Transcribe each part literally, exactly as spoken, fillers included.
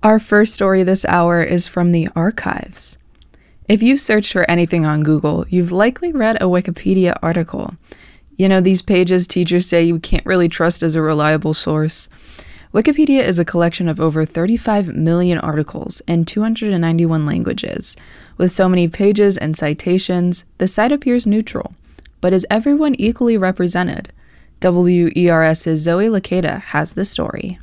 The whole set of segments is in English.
Our first story this hour is from the archives. If you've searched for anything on Google, you've likely read a Wikipedia article. You know, these pages teachers say you can't really trust as a reliable source. Wikipedia is a collection of over thirty-five million articles in two hundred ninety-one languages. With so many pages and citations, the site appears neutral. But is everyone equally represented? WERS's Zoe Lakeda has the story.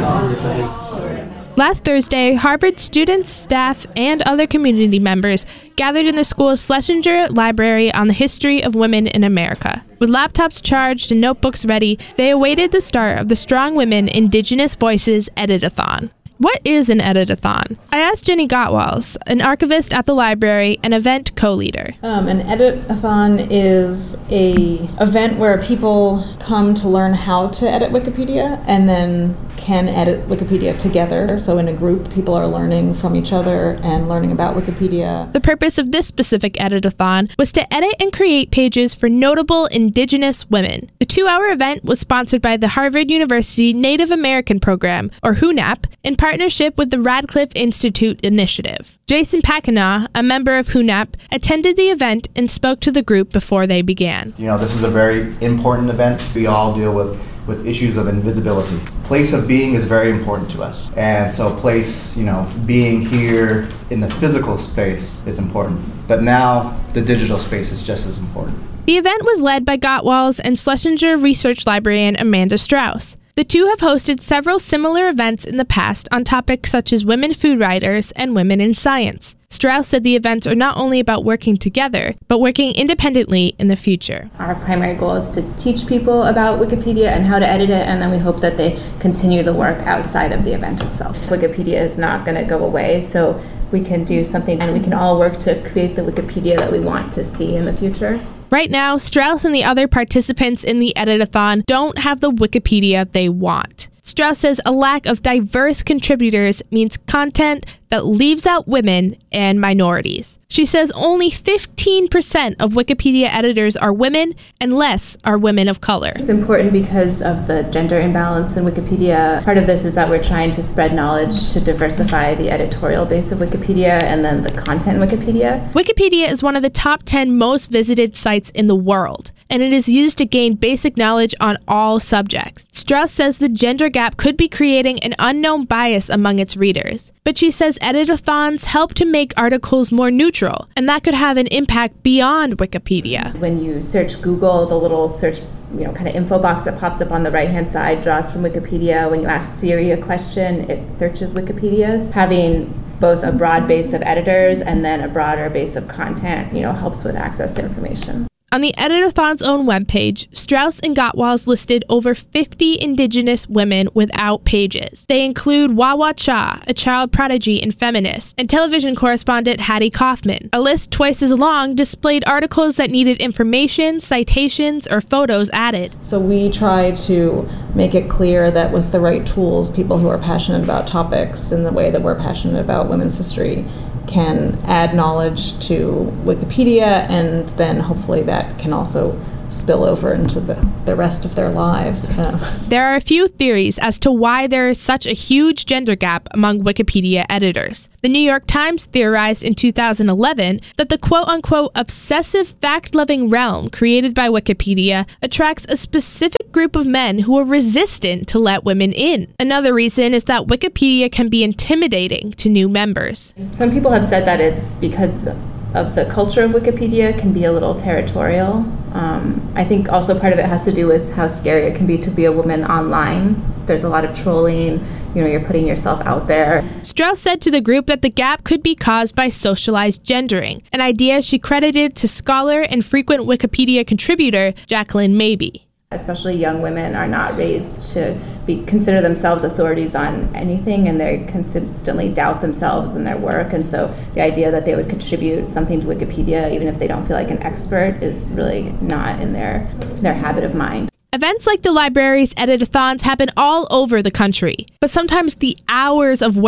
Last Thursday, Harvard students, staff, and other community members gathered in the school's Schlesinger Library on the history of women in America. With laptops charged and notebooks ready, they awaited the start of the Strong Women Indigenous Voices Edit-a-thon. What is an edit-a-thon? I asked Jenny Gottwals, an archivist at the library and event co-leader. Um, an edit-a-thon is a event where people come to learn how to edit Wikipedia and then can edit Wikipedia together. So in a group, people are learning from each other and learning about Wikipedia. The purpose of this specific edit-a-thon was to edit and create pages for notable Indigenous women. The two-hour event was sponsored by the Harvard University Native American Program, or HUNAP, in partnership with the Radcliffe Institute Initiative. Jason Pakinaw, a member of HUNAP, attended the event and spoke to the group before they began. You know, this is a very important event. We all deal with with issues of invisibility. Place of being is very important to us. And so place, you know, being here in the physical space is important. But now the digital space is just as important. The event was led by Gottwals and Schlesinger research librarian Amanda Strauss. The two have hosted several similar events in the past on topics such as women food writers and women in science. Strauss said the events are not only about working together, but working independently in the future. Our primary goal is to teach people about Wikipedia and how to edit it, and then we hope that they continue the work outside of the event itself. Wikipedia is not going to go away, so we can do something and we can all work to create the Wikipedia that we want to see in the future. Right now, Strauss and the other participants in the edit-a-thon don't have the Wikipedia they want. Strauss says a lack of diverse contributors means content that leaves out women and minorities. She says only fifteen percent of Wikipedia editors are women and less are women of color. It's important because of the gender imbalance in Wikipedia. Part of this is that we're trying to spread knowledge to diversify the editorial base of Wikipedia and then the content in Wikipedia. Wikipedia is one of the top ten most visited sites in the world, and it is used to gain basic knowledge on all subjects. Strauss says the gender gap could be creating an unknown bias among its readers, but she says edit-a-thons help to make articles more neutral, and that could have an impact beyond Wikipedia. When you search Google, the little search you know, kind of info box that pops up on the right-hand side draws from Wikipedia. When you ask Siri a question, it searches Wikipedias. Having both a broad base of editors and then a broader base of content, you know, helps with access to information. On the Edit-a-thon's own webpage, Strauss and Gottwals listed over fifty Indigenous women without pages. They include Wawa Cha, a child prodigy and feminist, and television correspondent Hattie Kaufman. A list twice as long displayed articles that needed information, citations, or photos added. So we try to make it clear that with the right tools, people who are passionate about topics in the way that we're passionate about women's history can add knowledge to Wikipedia, and then hopefully that can also spill over into the, the rest of their lives. Uh. There are a few theories as to why there is such a huge gender gap among Wikipedia editors. The New York Times theorized in two thousand eleven that the quote-unquote obsessive fact-loving realm created by Wikipedia attracts a specific group of men who are resistant to let women in. Another reason is that Wikipedia can be intimidating to new members. Some people have said that it's because of the culture of Wikipedia can be a little territorial. Um, I think also part of it has to do with how scary it can be to be a woman online. There's a lot of trolling, you know, you're putting yourself out there. Strauss said to the group that the gap could be caused by socialized gendering, an idea she credited to scholar and frequent Wikipedia contributor Jacqueline Mabey. Especially young women are not raised to be consider themselves authorities on anything, and they consistently doubt themselves and their work. And so the idea that they would contribute something to Wikipedia, even if they don't feel like an expert, is really not in their their habit of mind. Events like the library's edit-a-thons happen all over the country, but sometimes the hours of work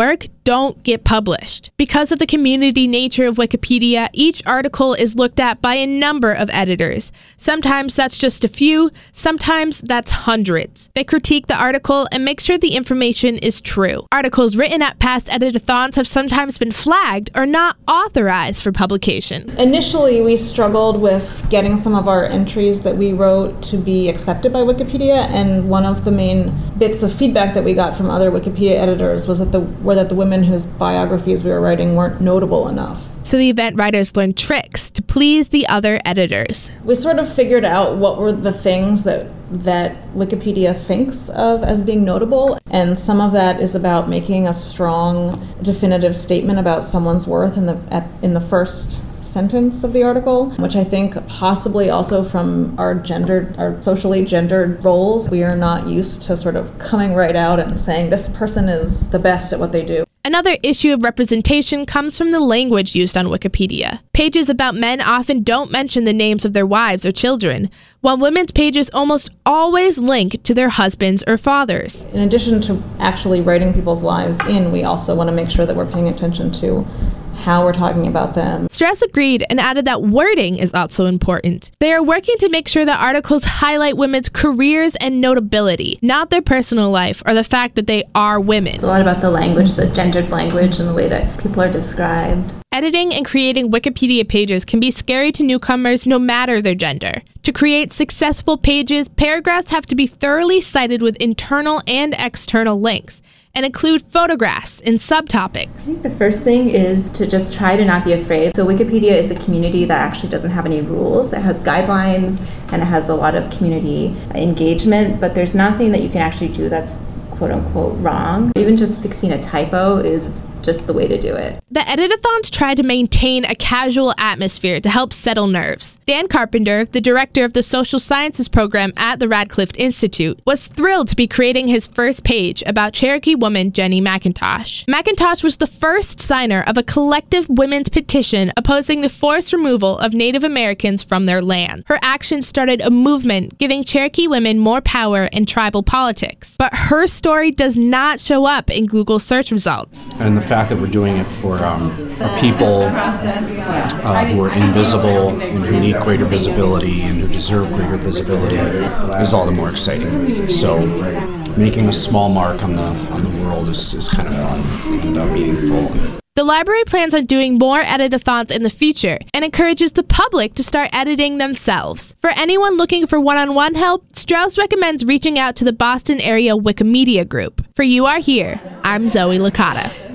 don't get published. Because of the community nature of Wikipedia, each article is looked at by a number of editors. Sometimes that's just a few, sometimes that's hundreds. They critique the article and make sure the information is true. Articles written at past editathons have sometimes been flagged or not authorized for publication. Initially, we struggled with getting some of our entries that we wrote to be accepted by Wikipedia, and one of the main bits of feedback that we got from other Wikipedia editors was that the were that the women whose biographies we were writing weren't notable enough. So the event writers learned tricks to please the other editors. We sort of figured out what were the things that that Wikipedia thinks of as being notable, and some of that is about making a strong, definitive statement about someone's worth in the at, in the first sentence of the article, which I think possibly also from our gendered, our socially gendered roles, we are not used to sort of coming right out and saying this person is the best at what they do. Another issue of representation comes from the language used on Wikipedia. Pages about men often don't mention the names of their wives or children, while women's pages almost always link to their husbands or fathers. In addition to actually writing people's lives in, we also want to make sure that we're paying attention to how we're talking about them. Strauss agreed and added that wording is also important. They are working to make sure that articles highlight women's careers and notability, not their personal life or the fact that they are women. It's a lot about the language, the gendered language, and the way that people are described. Editing and creating Wikipedia pages can be scary to newcomers no matter their gender. To create successful pages, paragraphs have to be thoroughly cited with internal and external links, and include photographs and subtopics. I think the first thing is to just try to not be afraid. So Wikipedia is a community that actually doesn't have any rules. It has guidelines and it has a lot of community engagement, but there's nothing that you can actually do that's quote unquote wrong. Even just fixing a typo is just the way to do it. The editathons try to maintain a casual atmosphere to help settle nerves. Dan Carpenter, the director of the social sciences program at the Radcliffe Institute, was thrilled to be creating his first page about Cherokee woman Jenny McIntosh. McIntosh was the first signer of a collective women's petition opposing the forced removal of Native Americans from their land. Her actions started a movement giving Cherokee women more power in tribal politics. But her story does not show up in Google search results. And the fact that we're doing it for um, a people uh, who are invisible and who need greater visibility and who deserve greater visibility is all the more exciting. So making a small mark on the on the world is, is kind of fun and uh, meaningful. The library plans on doing more editathons in the future and encourages the public to start editing themselves. For anyone looking for one-on-one help, Strauss recommends reaching out to the Boston area Wikimedia group. For You Are Here, I'm Zoe Licata.